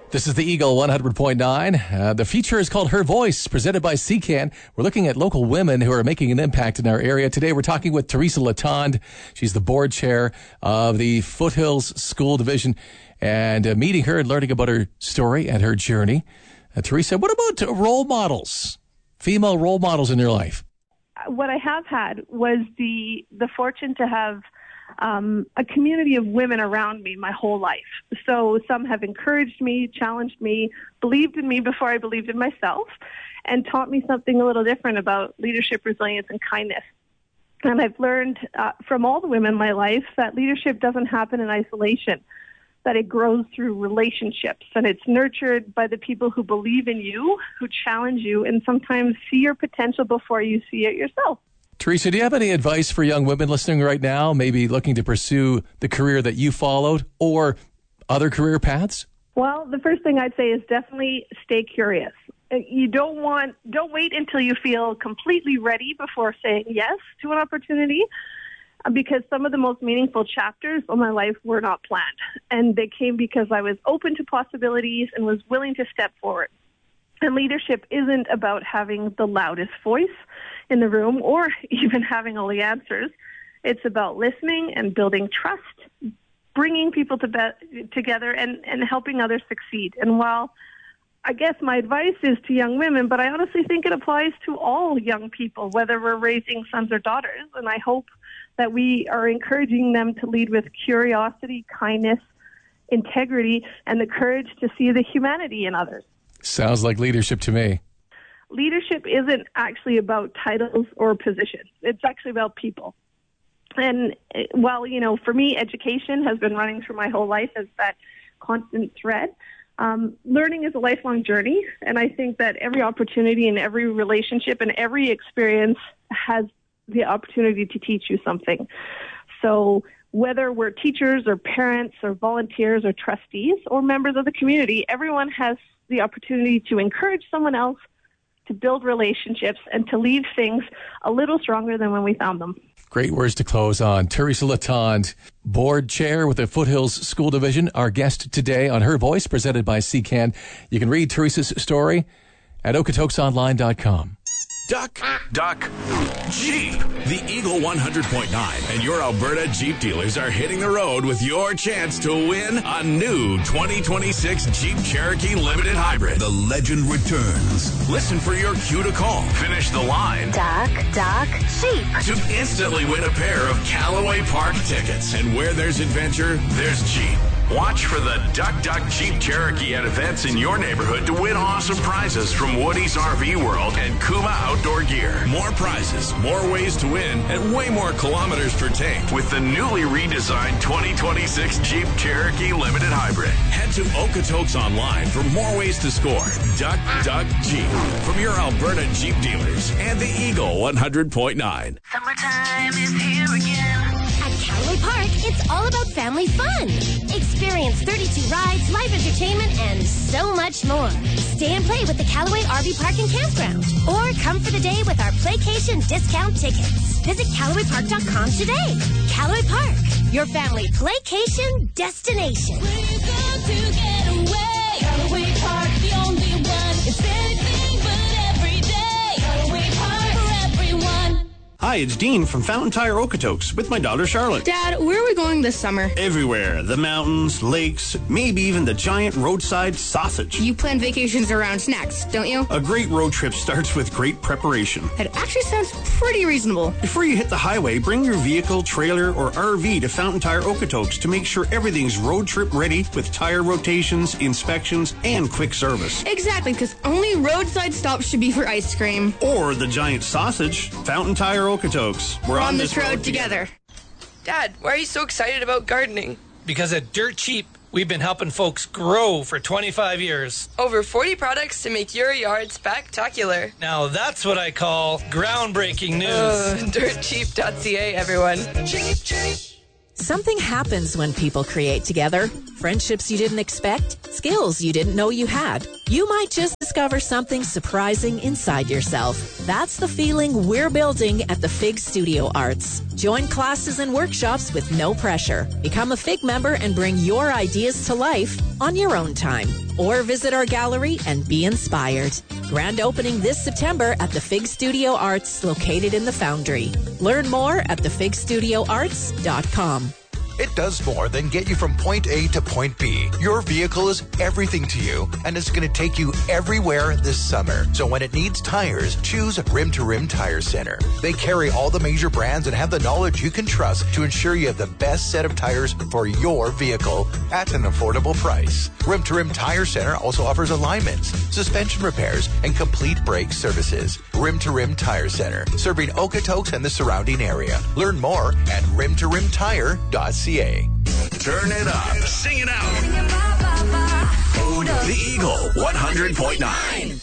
This is the Eagle 100.9. The feature is called Her Voice, presented by CCAN. We're looking at local women who are making an impact in our area. Today we're talking with Teresa Latond. She's the board chair of the Foothills School Division, and meeting her and learning about her story and her journey. Teresa, what about role models, female role models in your life? What I have had was the fortune to have a community of women around me my whole life. So some have encouraged me, challenged me, believed in me before I believed in myself, and taught me something a little different about leadership, resilience, and kindness. And I've learned from all the women in my life that leadership doesn't happen in isolation, that it grows through relationships, and it's nurtured by the people who believe in you, who challenge you, and sometimes see your potential before you see it yourself. Teresa, do you have any advice for young women listening right now, maybe looking to pursue the career that you followed or other career paths? Well, the first thing I'd say is definitely stay curious. You don't wait until you feel completely ready before saying yes to an opportunity, because some of the most meaningful chapters of my life were not planned, and they came because I was open to possibilities and was willing to step forward. And leadership isn't about having the loudest voice in the room or even having all the answers. It's about listening and building trust, bringing people together and helping others succeed. And while I guess my advice is to young women, but I honestly think it applies to all young people, whether we're raising sons or daughters. And I hope that we are encouraging them to lead with curiosity, kindness, integrity, and the courage to see the humanity in others. Sounds like leadership to me. Leadership isn't actually about titles or positions. It's actually about people. And while, for me, education has been running through my whole life as that constant thread, learning is a lifelong journey. And I think that every opportunity and every relationship and every experience has the opportunity to teach you something. So whether we're teachers or parents or volunteers or trustees or members of the community, everyone has the opportunity to encourage someone else, to build relationships, and to leave things a little stronger than when we found them. Great words to close on. Teresa Latond, board chair with the Foothills School Division, our guest today on Her Voice, presented by CCAN. You can read Teresa's story at okatokesonline.com. Duck, Jeep. The Eagle 100.9 and your Alberta Jeep dealers are hitting the road with your chance to win a new 2026 Jeep Cherokee Limited Hybrid. The legend returns. Listen for your cue to call. Finish the line. Duck, Jeep. To instantly win a pair of Callaway Park tickets. And where there's adventure, there's Jeep. Watch for the Duck Jeep Cherokee at events in your neighborhood to win awesome prizes from Woody's RV World and Kuma Outdoor Gear. More prizes, more ways to win, and way more kilometers per tank with the newly redesigned 2026 Jeep Cherokee Limited Hybrid. Head to Okatokes Online for more ways to score. Duck Jeep from your Alberta Jeep dealers and the Eagle 100.9. Summertime is here again. At Callaway Park, it's all about family fun. Experience 32 rides, live entertainment, and so much more. Stay and play with the Callaway RV Park and Campground. Or come for the day with our Playcation discount tickets. Visit CallawayPark.com today. Callaway Park, your family playcation destination. We're going to get away. Callaway Park, the only one. It's anything but every day. Callaway Park for everyone. Hi, it's Dean from Fountain Tire Okatokes with my daughter Charlotte. Dad, where are we going this summer? Everywhere. The mountains, lakes, maybe even the giant roadside sausage. You plan vacations around snacks, don't you? A great road trip starts with great preparation. It actually sounds pretty reasonable. Before you hit the highway, bring your vehicle, trailer, or RV to Fountain Tire Okatokes to make sure everything's road trip ready with tire rotations, inspections, and quick service. Exactly, because only roadside stops should be for ice cream. Or the giant sausage. Fountain Tire Okatokes. We're on this road together. Dad, why are you so excited about gardening? Because at Dirt Cheap, we've been helping folks grow for 25 years. Over 40 products to make your yard spectacular. Now that's what I call groundbreaking news. DirtCheap.ca, everyone. Cheap. Something happens when people create together. Friendships you didn't expect, skills you didn't know you had. You might just discover something surprising inside yourself. That's the feeling we're building at the Fig Studio Arts. Join classes and workshops with no pressure. Become a Fig member and bring your ideas to life on your own time. Or visit our gallery and be inspired. Grand opening this September at the Fig Studio Arts located in the Foundry. Learn more at thefigstudioarts.com. It does more than get you from point A to point B. Your vehicle is everything to you, and it's going to take you everywhere this summer. So when it needs tires, choose Rim to Rim Tire Center. They carry all the major brands and have the knowledge you can trust to ensure you have the best set of tires for your vehicle at an affordable price. Rim to Rim Tire Center also offers alignments, suspension repairs, and complete brake services. Rim to Rim Tire Center, serving Okotoks and the surrounding area. Learn more at rimtorimtire.ca. Turn it up. Sing it out. The Eagle 100.9.